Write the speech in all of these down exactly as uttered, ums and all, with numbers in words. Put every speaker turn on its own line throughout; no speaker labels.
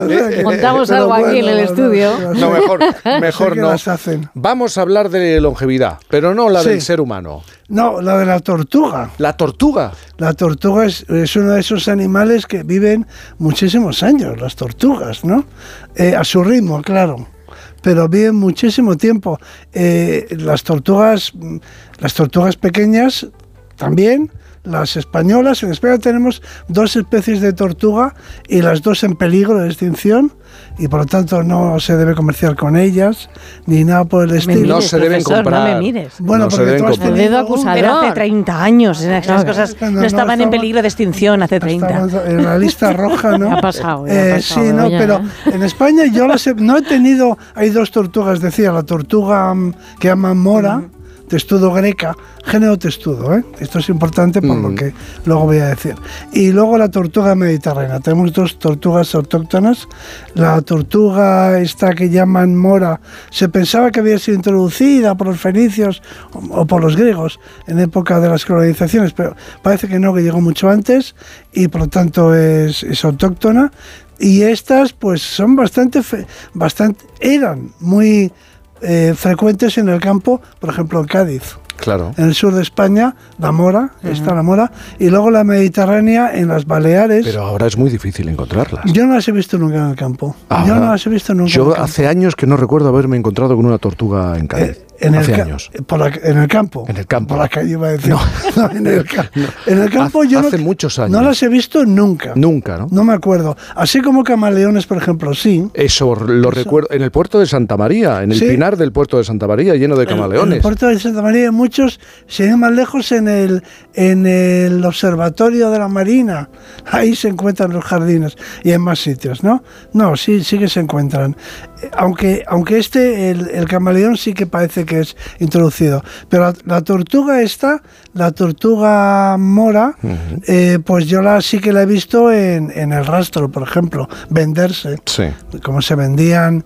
Montamos algo bueno, aquí en el no, estudio.
No, no mejor, mejor no. Vamos a hablar de longevidad, pero no la sí. del ser humano.
No, la de la tortuga.
¿La tortuga?
La tortuga es, es uno de esos animales que viven muchísimos años, las tortugas, ¿no? Eh, a su ritmo, claro. Pero viven muchísimo tiempo. Eh, las tortugas, las tortugas pequeñas también. Las españolas, en España tenemos dos especies de tortuga y las dos en peligro de extinción y por lo tanto no se debe comerciar con ellas ni nada por el estilo.
Mires, no se deben comprar.
No me mires.
Bueno,
no
porque tú has
el dedo acusador.
Pero hace treinta años, esas no, cosas no, no estaban no, en peligro de extinción hace treinta.
En la lista roja, ¿no?
Ya ha pasado, ya
eh,
ha pasado.
Sí, no,
ya,
pero
ya.
en España yo las he, no he tenido, hay dos tortugas, decía, la tortuga que llaman mora, mm. testudo greca, género testudo, ¿eh? Esto es importante por mm. lo que luego voy a decir. Y luego la tortuga mediterránea. Tenemos dos tortugas autóctonas. La tortuga esta que llaman mora, se pensaba que había sido introducida por los fenicios o, o por los griegos en época de las colonizaciones, pero parece que no, que llegó mucho antes y por lo tanto es, es autóctona. Y estas pues son bastante, bastante eran muy... Eh, frecuentes en el campo, por ejemplo en Cádiz.
Claro.
En el sur de España, la mora, uh-huh. está la mora, y luego la mediterránea en las Baleares.
Pero ahora es muy difícil encontrarlas.
Yo no las he visto nunca en el campo.
Ahora,
yo no las he visto nunca.
Yo hace años que no recuerdo haberme encontrado con una tortuga en Cádiz. Eh,
en
hace
el
años.
Por la, en el campo.
En el campo.
Por la calle iba a decir.
No,
no, en, el no. en el campo yo
hace
no,
muchos años.
No las he visto nunca.
Nunca, ¿no?
No me acuerdo. Así como camaleones, por ejemplo, sí.
Eso lo Eso. recuerdo. En el puerto de Santa María, en el sí. pinar del puerto de Santa María, lleno de camaleones.
En el puerto de Santa María hay muchos, se ven más lejos en el, en el observatorio de la Marina. Ahí se encuentran los jardines y en más sitios, ¿no? No, sí, sí que se encuentran. Aunque, aunque este, el, el camaleón sí que parece que es introducido. Pero la, la tortuga esta, la tortuga mora, uh-huh. eh, pues yo la sí que la he visto en, en el rastro, por ejemplo, venderse.
Sí. Como
se vendían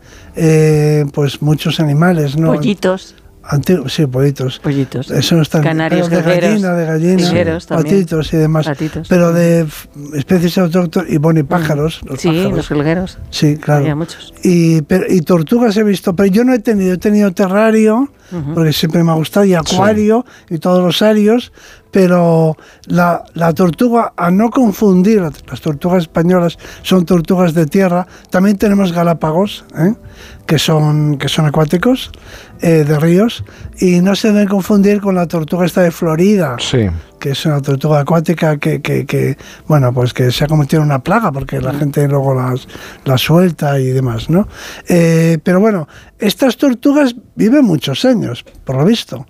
eh, pues muchos animales, ¿no?
Pollitos.
Antiguos, sí, pollitos.
Pollitos.
Eso no está
Canarios,
de gallina, de gallina, patitos y demás.
Patitos,
pero de f- especies autóctonas y bueno, y pájaros.
Mm.
Los
sí,
pájaros.
los jilgueros.
Sí, claro.
Había muchos.
Y, pero, y tortugas he visto, pero yo no he tenido, he tenido terrario, uh-huh. porque siempre me ha gustado, y acuario, sí. y todos los arios, pero la, la tortuga, a no confundir, las tortugas españolas son tortugas de tierra, también tenemos galápagos, ¿eh? que son que son acuáticos, eh, de ríos, y no se deben confundir con la tortuga esta de Florida,
sí.
que es una tortuga acuática que, que, que bueno, pues que se ha convertido en una plaga porque la gente luego las, las suelta y demás, ¿no? Eh, pero bueno, estas tortugas viven muchos años, por lo visto.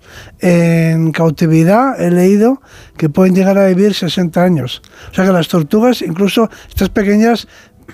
En cautividad he leído que pueden llegar a vivir sesenta años. O sea que las tortugas, incluso estas pequeñas,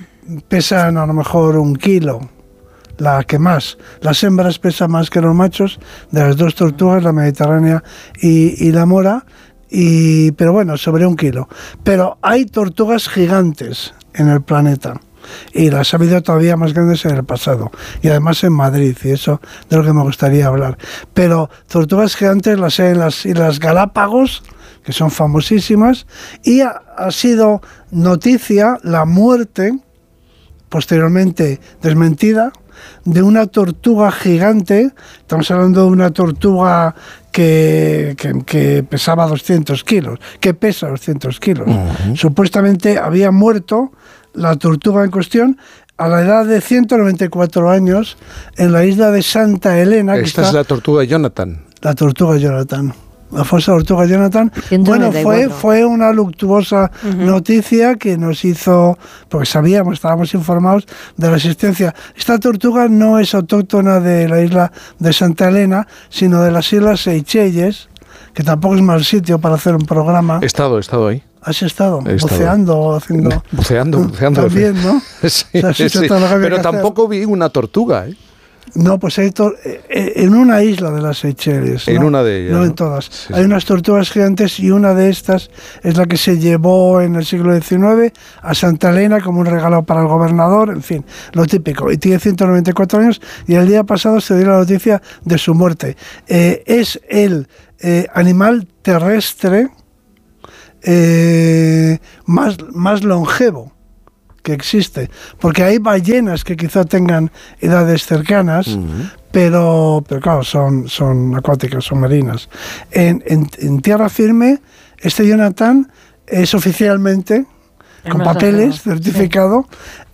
pesan a lo mejor un kilo. La que más, las hembras pesan más que los machos de las dos tortugas, la mediterránea y, y la mora, y, pero bueno, sobre un kilo. Pero hay tortugas gigantes en el planeta y las ha habido todavía más grandes en el pasado y además en Madrid, y eso de lo que me gustaría hablar. Pero tortugas gigantes las hay en las Islas Galápagos, que son famosísimas, y ha, ha sido noticia la muerte, posteriormente desmentida, de una tortuga gigante. Estamos hablando de una tortuga que, que, que pesaba doscientos kilos, que pesa doscientos kilos. Uh-huh. Supuestamente había muerto la tortuga en cuestión a la edad de ciento noventa y cuatro años en la isla de Santa Elena.
Esta que está, es la tortuga Jonathan. La
tortuga Jonathan. La famosa tortuga Jonathan. Bueno, fue, fue una luctuosa uh-huh. noticia que nos hizo, porque sabíamos, estábamos informados de la existencia. Esta tortuga no es autóctona de la isla de Santa Elena, sino de las Islas Seychelles, que tampoco es mal sitio para hacer un programa.
He estado, he estado ahí.
¿Has estado?
He
buceando,
estado.
haciendo...
Buceando, buceando.
También, ¿no?
Sí, o sea, sí, sí. Pero tampoco vi una tortuga, ¿eh?
No, pues hay tor- en una isla de las Seychelles.
En
¿no?
una de ellas.
No,
¿no?
en todas.
Sí,
hay
sí.
unas tortugas gigantes y una de estas es la que se llevó en el siglo diecinueve a Santa Elena como un regalo para el gobernador, en fin, lo típico. Y tiene ciento noventa y cuatro años y el día pasado se dio la noticia de su muerte. Eh, es el eh, animal terrestre eh, más, más longevo que existe, porque hay ballenas que quizá tengan edades cercanas, uh-huh. pero, pero claro, son, son acuáticas, son marinas. En, en, en tierra firme, este Jonathan es oficialmente, con papeles, certificado,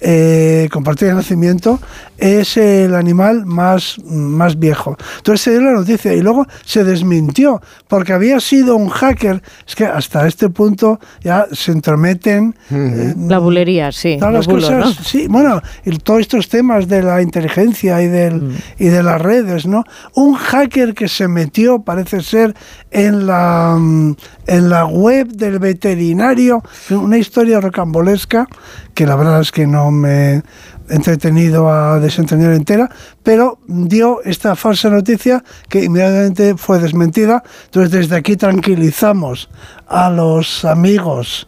eh, con partida de nacimiento, es el animal más, más viejo. Entonces se dio la noticia y luego se desmintió, porque había sido un hacker. Es que hasta este punto ya se entrometen...
Eh, la bulería, sí.
Todas las
bulos,
cosas,
¿no?
sí, bueno, y todos estos temas de la inteligencia y, del, mm. y de las redes, ¿no? Un hacker que se metió, parece ser, en la, en la web del veterinario, una historia rocambolesca, que la verdad es que no me he entretenido a desentender entera, pero dio esta falsa noticia que inmediatamente fue desmentida. Entonces desde aquí tranquilizamos a los amigos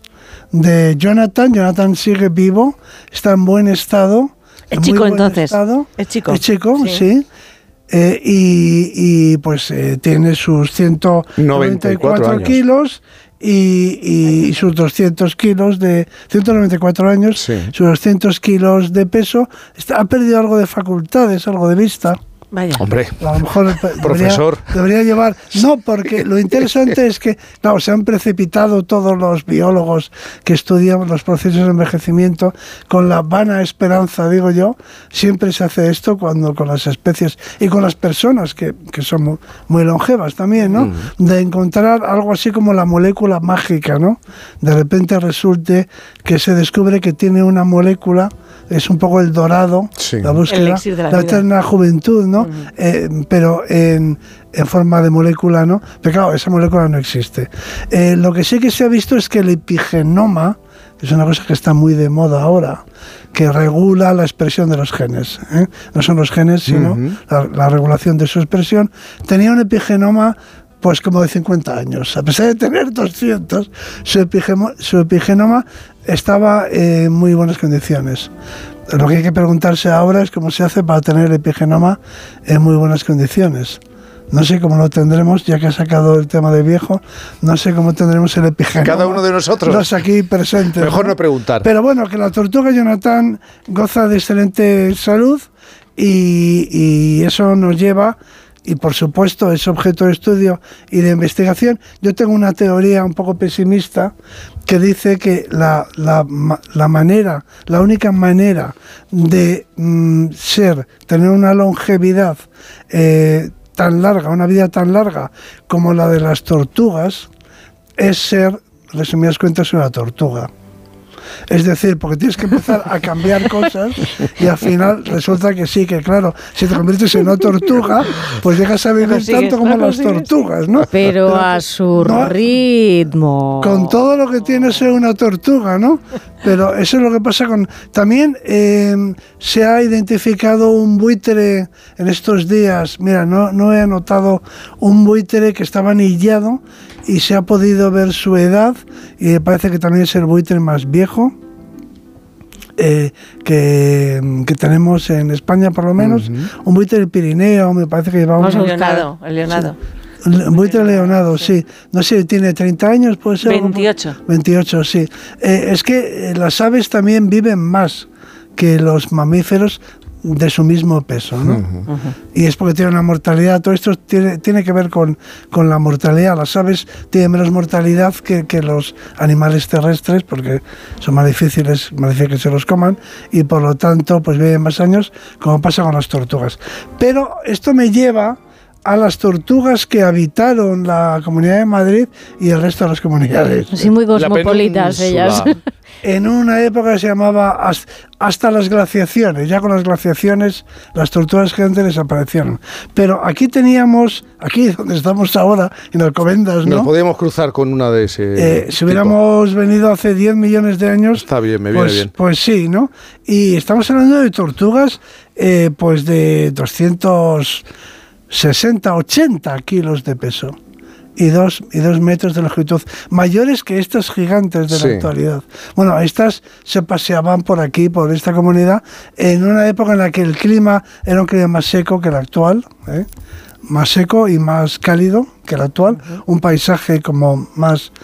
de Jonathan. Jonathan sigue vivo, está en buen estado.
Es chico entonces. Estado. Es chico.
Es chico, sí. sí. Eh, y, y pues eh, tiene sus ciento noventa y cuatro kilos y, y, y sus doscientos kilos de ciento noventa y cuatro años, sí. sus doscientos kilos de peso. Está, ha perdido algo de facultades, algo de vista.
Vaya.
Hombre,
a lo mejor debería,
profesor.
Debería llevar... No, porque lo interesante es que, claro, se han precipitado todos los biólogos que estudian los procesos de envejecimiento con la vana esperanza, digo yo. Siempre se hace esto cuando con las especies y con las personas, que, que son muy, muy longevas también, ¿no? Mm. De encontrar algo así como la molécula mágica, ¿no? De repente resulte que se descubre que tiene una molécula, es un poco el dorado, sí. la búsqueda, la, la eterna juventud, ¿no? Uh-huh. Eh, pero en, en forma de molécula, ¿no? Pero claro, esa molécula no existe. Eh, lo que sí que se ha visto es que el epigenoma, que es una cosa que está muy de moda ahora, que regula la expresión de los genes, ¿eh? No son los genes, sino uh-huh. la, la regulación de su expresión, tenía un epigenoma pues como de cincuenta años, a pesar de tener doscientos, su, epigemo, su epigenoma estaba en muy buenas condiciones. Lo que hay que preguntarse ahora es cómo se hace para tener el epigenoma en muy buenas condiciones. No sé cómo lo tendremos, ya que ha sacado el tema de viejo, no sé cómo tendremos el epigenoma.
Cada uno de nosotros.
Los aquí presentes.
Mejor no, no preguntar.
Pero bueno, que la tortuga Jonathan goza de excelente salud y, y eso nos lleva... Y por supuesto es objeto de estudio y de investigación. Yo tengo una teoría un poco pesimista que dice que la, la, la manera, la única manera de mm, ser, tener una longevidad eh, tan larga, una vida tan larga como la de las tortugas, es ser, resumidas cuentas, una tortuga. Es decir, porque tienes que empezar a cambiar cosas y al final resulta que sí, que claro, si te conviertes en una tortuga, pues llegas a vivir tanto como las tortugas, ¿no?
Pero, Pero a su no, ritmo.
Con todo lo que tiene ser una tortuga, ¿no? Pero eso es lo que pasa con... También eh, se ha identificado un buitre en estos días, mira, no, no he anotado, un buitre que estaba anillado y se ha podido ver su edad y me parece que también es el buitre más viejo eh, que, que tenemos en España por lo menos. Uh-huh. Un buitre del Pirineo, me parece que llevamos...
El leonado, el leonado.
Sí. El buitre leonado, sí. No sé, tiene treinta años, puede ser.
veintiocho.
veintiocho, sí. Eh, es que las aves también viven más que los mamíferos de su mismo peso, ¿no? Uh-huh. Y es porque tiene una mortalidad, todo esto tiene, tiene que ver con, con la mortalidad. Las aves tienen menos mortalidad que, que los animales terrestres porque son más difíciles, más difícil que se los coman y por lo tanto pues viven más años, como pasa con las tortugas. Pero esto me lleva a las tortugas que habitaron la Comunidad de Madrid y el resto de las comunidades.
Sí, muy cosmopolitas ellas.
En una época que se llamaba hasta las glaciaciones. Ya con las glaciaciones las tortugas gigantes desaparecieron. Pero aquí teníamos, aquí donde estamos ahora, en Alcobendas, ¿no?
Nos podíamos cruzar con una de ese
eh, Si hubiéramos tipo. venido hace diez millones de años...
Está bien, me viene
pues,
bien.
Pues sí, ¿no? Y estamos hablando de tortugas eh, pues de doscientos sesenta, ochenta kilos de peso y dos, y dos metros de longitud, mayores que estas gigantes de sí. la actualidad. Bueno, estas se paseaban por aquí, por esta comunidad, en una época en la que el clima era un clima más seco que el actual, ¿eh? más seco y más cálido que el actual, uh-huh. un paisaje como más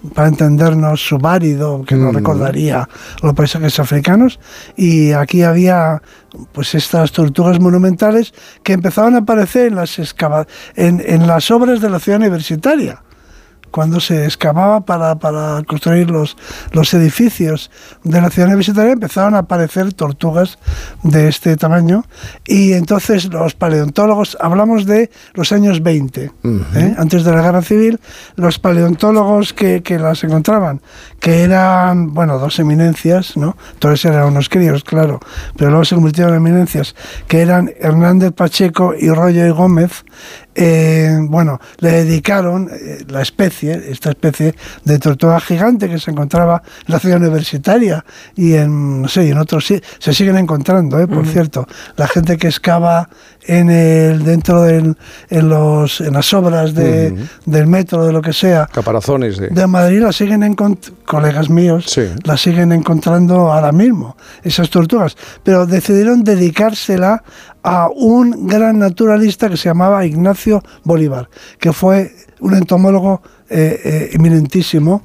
para entendernos, subárido, que nos recordaría los paisajes africanos, y aquí había pues estas tortugas monumentales que empezaban a aparecer en las, excava- en, en las obras de la ciudad universitaria. Cuando se excavaba para, para construir los, los edificios de la ciudad universitaria, empezaron a aparecer tortugas de este tamaño, y entonces los paleontólogos, hablamos de los años veinte, uh-huh. ¿eh? Antes de la Guerra Civil, los paleontólogos que, que las encontraban, que eran, bueno, dos eminencias, ¿no? Todos eran unos críos, claro, pero luego se convirtieron en eminencias, que eran Hernández Pacheco y Royo y Gómez. Eh, bueno, le dedicaron eh, la especie, esta especie de tortuga gigante que se encontraba en la ciudad universitaria y en, no sé, en otros sí, se siguen encontrando, eh, por uh-huh. cierto. La gente que excava en el, dentro del, en, los, en las obras de, uh-huh. del metro, de lo que sea,
caparazones de,
de Madrid, las siguen encontrando, colegas míos, sí. las siguen encontrando ahora mismo, esas tortugas, pero decidieron dedicársela a un gran naturalista que se llamaba Ignacio Bolívar, que fue un entomólogo eh, eh, eminentísimo,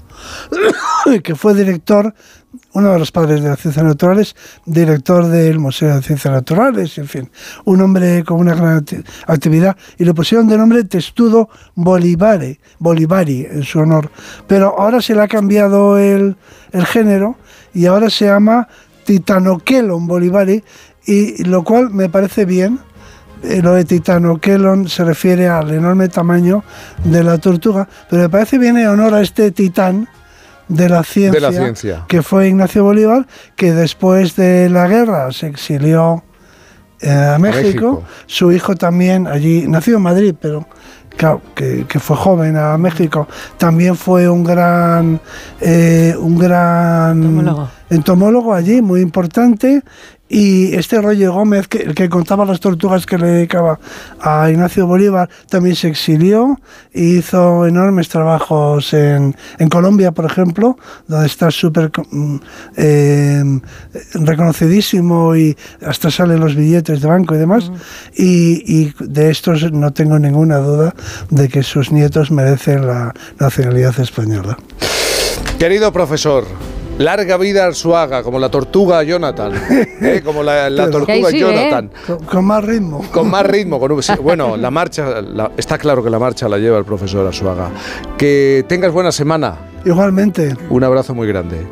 que fue director, uno de los padres de las ciencias naturales, director del Museo de Ciencias Naturales, en fin, un hombre con una gran actividad, y le pusieron de nombre Testudo Bolivare, Bolivari, en su honor. Pero ahora se le ha cambiado el, el género, y ahora se llama Titanokelon bolivari, y lo cual me parece bien. Eh, lo de Titanokelon se refiere al enorme tamaño de la tortuga, pero me parece bien en honor a este titán de la ciencia,
de la ciencia.
que fue Ignacio Bolívar, que después de la guerra se exilió eh, a México. México. Su hijo también allí, nació en Madrid, pero claro, que, que fue joven a México, también fue un gran eh, un gran entomólogo. entomólogo allí, muy importante. Y este Royo Gómez, que, el que contaba las tortugas que le dedicaba a Ignacio Bolívar, también se exilió e hizo enormes trabajos en, en Colombia, por ejemplo, donde está súper eh, reconocidísimo, y hasta salen los billetes de banco y demás. Uh-huh. y, y de estos no tengo ninguna duda de que sus nietos merecen la nacionalidad española.
Querido profesor, larga vida Arzuaga, como la tortuga Jonathan, ¿eh? como la, la tortuga sí, Jonathan.
¿eh? Con, con más ritmo.
Con más ritmo. Con, bueno, la marcha, la, está claro que la marcha la lleva el profesor Arzuaga. Que tengas buena semana.
Igualmente.
Un abrazo muy grande.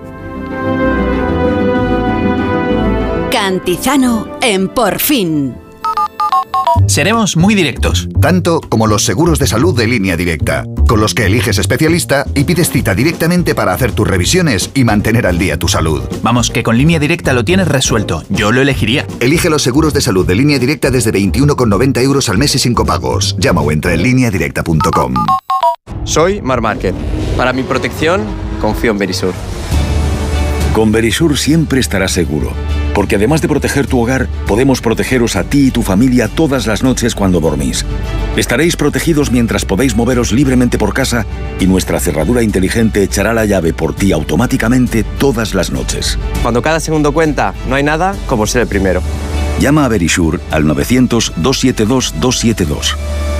Cantizano en Por Fin.
Seremos muy directos.
Tanto como los seguros de salud de Línea Directa, con los que eliges especialista y pides cita directamente para hacer tus revisiones y mantener al día tu salud.
Vamos, que con Línea Directa lo tienes resuelto. Yo lo elegiría.
Elige los seguros de salud de Línea Directa desde veintiuno con noventa euros al mes y sin copagos. Llama o entra en línea directa punto com.
Soy Mar Márquez. Para mi protección, confío en Verisur.
Con Verisur siempre estarás seguro, porque además de proteger tu hogar, podemos protegeros a ti y tu familia todas las noches cuando dormís. Estaréis protegidos mientras podéis moveros libremente por casa, y nuestra cerradura inteligente echará la llave por ti automáticamente todas las noches.
Cuando cada segundo cuenta, no hay nada como ser el primero.
Llama a Verisur al novecientos, doscientos setenta y dos, doscientos setenta y dos.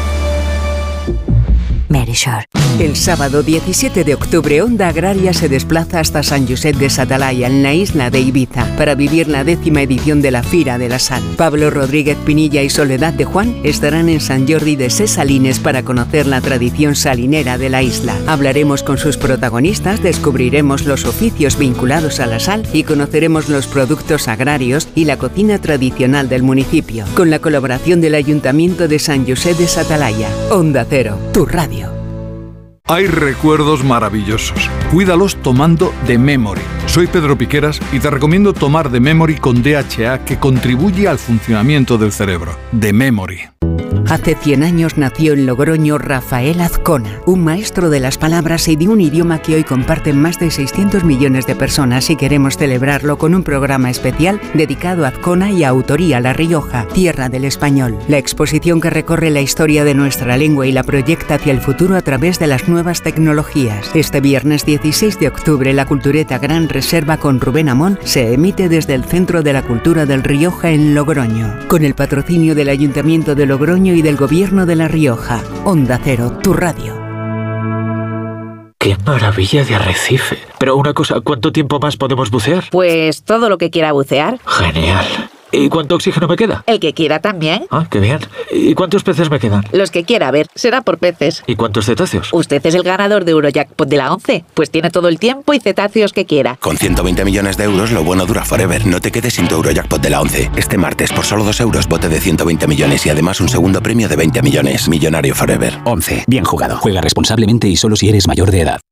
Verisur. El sábado diecisiete de octubre, Onda Agraria se desplaza hasta Sant Josep de sa Talaia, en la isla de Ibiza, para vivir la décima edición de la Fira de la Sal. Pablo Rodríguez Pinilla y Soledad de Juan estarán en Sant Jordi de Ses Salines para conocer la tradición salinera de la isla. Hablaremos con sus protagonistas, descubriremos los oficios vinculados a la sal y conoceremos los productos agrarios y la cocina tradicional del municipio, con la colaboración del Ayuntamiento de Sant Josep de sa Talaia. Onda Cero, tu radio.
Hay recuerdos maravillosos. Cuídalos tomando The Memory. Soy Pedro Piqueras y te recomiendo tomar The Memory con D H A, que contribuye al funcionamiento del cerebro. The Memory.
Hace cien años nació en Logroño Rafael Azcona, un maestro de las palabras y de un idioma que hoy comparten más de seiscientos millones de personas, y queremos celebrarlo con un programa especial dedicado a Azcona y a Autoría La Rioja, tierra del español. La exposición que recorre la historia de nuestra lengua y la proyecta hacia el futuro a través de las nuevas tecnologías. Este viernes dieciséis de octubre, la Cultureta Gran Reserva con Rubén Amón se emite desde el Centro de la Cultura del Rioja en Logroño, con el patrocinio del Ayuntamiento de Logroño y del Gobierno de La Rioja. Onda Cero, tu radio.
¡Qué maravilla de arrecife! Pero una cosa, ¿cuánto tiempo más podemos bucear?
Pues todo lo que quiera bucear.
Genial. ¿Y cuánto oxígeno me queda?
El que quiera también.
Ah, qué bien. ¿Y cuántos peces me quedan?
Los que quiera, a ver, será por peces.
¿Y cuántos cetáceos?
Usted es el ganador de Eurojackpot de la once, pues tiene todo el tiempo y cetáceos que quiera.
Con ciento veinte millones de euros, lo bueno dura forever. No te quedes sin tu Eurojackpot de la once. Este martes, por solo dos euros, bote de ciento veinte millones y además un segundo premio de veinte millones. Millonario forever.
once. Bien jugado. Juega responsablemente y solo si eres mayor de edad.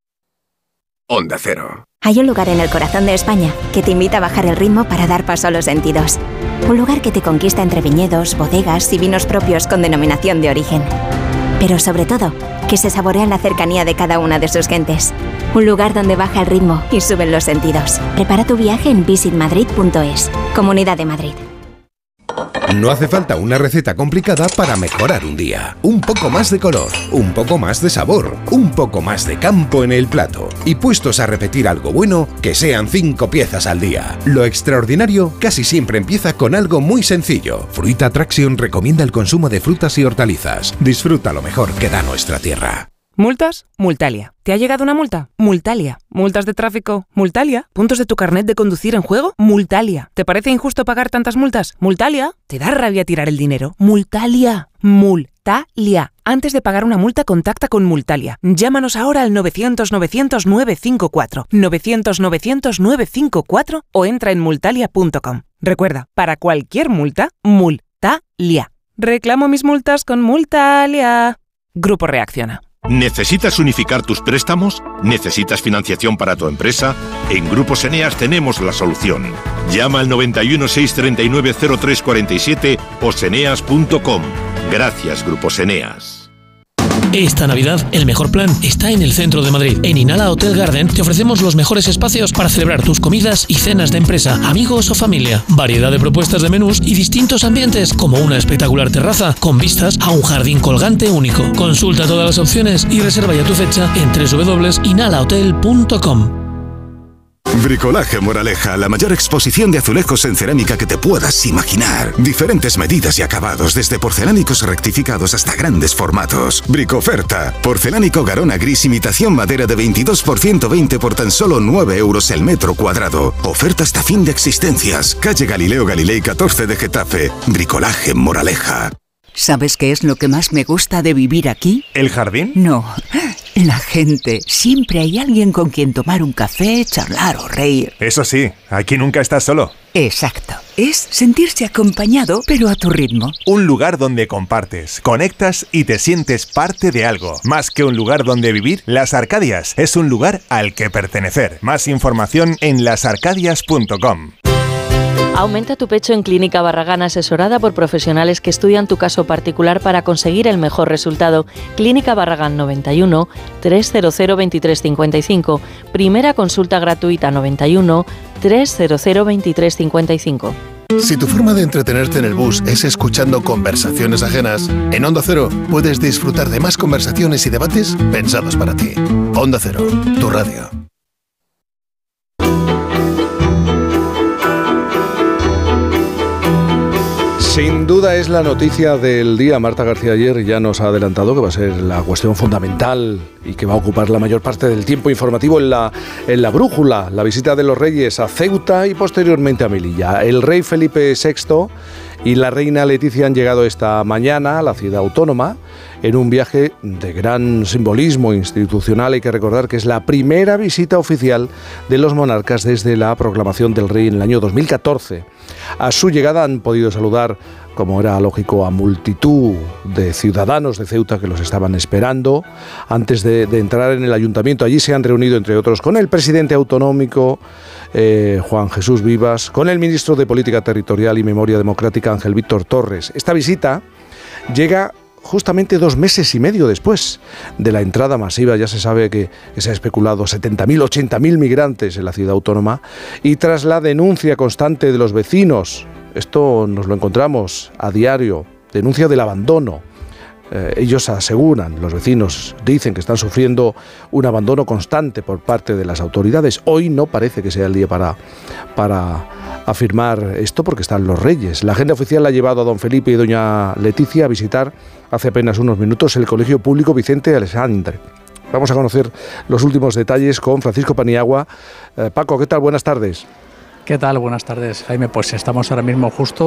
Onda Cero.
Hay un lugar en el corazón de España que te invita a bajar el ritmo para dar paso a los sentidos. Un lugar que te conquista entre viñedos, bodegas y vinos propios con denominación de origen. Pero sobre todo, que se saborea la cercanía de cada una de sus gentes. Un lugar donde baja el ritmo y suben los sentidos. Prepara tu viaje en visit madrid punto es. Comunidad de Madrid.
No hace falta una receta complicada para mejorar un día. Un poco más de color, un poco más de sabor, un poco más de campo en el plato. Y puestos a repetir algo bueno, que sean cinco piezas al día. Lo extraordinario casi siempre empieza con algo muy sencillo. Fruit Attraction recomienda el consumo de frutas y hortalizas. Disfruta lo mejor que da nuestra tierra.
¿Multas? Multalia. ¿Te ha llegado una multa? Multalia. ¿Multas de tráfico? Multalia. ¿Puntos de tu carnet de conducir en juego? Multalia. ¿Te parece injusto pagar tantas multas? Multalia. ¿Te da rabia tirar el dinero? Multalia. Multalia. Antes de pagar una multa, contacta con Multalia. Llámanos ahora al novecientos novecientos nueve cinco cuatro, novecientos novecientos nueve cinco cuatro o entra en multalia punto com. Recuerda, para cualquier multa, Multalia. Reclamo mis multas con Multalia. Grupo Reacciona.
¿Necesitas unificar tus préstamos? ¿Necesitas financiación para tu empresa? En Grupos Eneas tenemos la solución. Llama al noventa y uno, seiscientos treinta y nueve, cero tres cuarenta y siete o seneas punto com. Gracias, Grupos Eneas.
Esta Navidad, el mejor plan está en el centro de Madrid. En Inhala Hotel Garden te ofrecemos los mejores espacios para celebrar tus comidas y cenas de empresa, amigos o familia. Variedad de propuestas de menús y distintos ambientes, como una espectacular terraza con vistas a un jardín colgante único. Consulta todas las opciones y reserva ya tu fecha en doble u doble u doble u punto inhala hotel punto com.
Bricolaje Moraleja, la mayor exposición de azulejos en cerámica que te puedas imaginar. Diferentes medidas y acabados, desde porcelánicos rectificados hasta grandes formatos. Bricoferta, porcelánico Garona gris imitación madera de veintidós por ciento veinte por tan solo nueve euros el metro cuadrado. Oferta hasta fin de existencias. Calle Galileo Galilei catorce de Getafe. Bricolaje Moraleja.
¿Sabes qué es lo que más me gusta de vivir aquí?
¿El jardín?
No, la gente. Siempre hay alguien con quien tomar un café, charlar o reír.
Eso sí, aquí nunca estás solo.
Exacto. Es sentirse acompañado, pero a tu ritmo.
Un lugar donde compartes, conectas y te sientes parte de algo. Más que un lugar donde vivir, Las Arcadias es un lugar al que pertenecer. Más información en las arcadias punto com.
Aumenta tu pecho en Clínica Barragán, asesorada por profesionales que estudian tu caso particular para conseguir el mejor resultado. Clínica Barragán noventa y uno, trescientos veintitrés cincuenta y cinco. Primera consulta gratuita noventa y uno, trescientos veintitrés cincuenta y cinco.
Si tu forma de entretenerte en el bus es escuchando conversaciones ajenas, en Onda Cero puedes disfrutar de más conversaciones y debates pensados para ti. Onda Cero, tu radio.
Sin duda es la noticia del día. Marta García ayer ya nos ha adelantado que va a ser la cuestión fundamental y que va a ocupar la mayor parte del tiempo informativo en la, en la brújula, la visita de los reyes a Ceuta y posteriormente a Melilla. El rey Felipe sexto y la reina Leticia han llegado esta mañana a la ciudad autónoma en un viaje de gran simbolismo institucional. Hay que recordar que es la primera visita oficial de los monarcas desde la proclamación del rey en el año dos mil catorce. A su llegada han podido saludar, como era lógico, a multitud de ciudadanos de Ceuta que los estaban esperando antes de, de entrar en el ayuntamiento. Allí se han reunido, entre otros, con el presidente autonómico, eh, Juan Jesús Vivas, con el ministro de Política Territorial y Memoria Democrática, Ángel Víctor Torres. Esta visita llega justamente dos meses y medio después de la entrada masiva. Ya se sabe que, que se ha especulado setenta mil, ochenta mil migrantes en la ciudad autónoma, y tras la denuncia constante de los vecinos, esto nos lo encontramos a diario, denuncia del abandono. Eh, ellos aseguran, los vecinos dicen que están sufriendo un abandono constante por parte de las autoridades. Hoy no parece que sea el día para, para afirmar esto, porque están los reyes. La agenda oficial ha llevado a don Felipe y doña Leticia a visitar hace apenas unos minutos el Colegio Público Vicente Alessandre, Vamos a conocer los últimos detalles con Francisco Paniagua. Eh, Paco, ¿qué tal? Buenas tardes.
¿Qué tal? Buenas tardes, Jaime. Pues estamos ahora mismo justo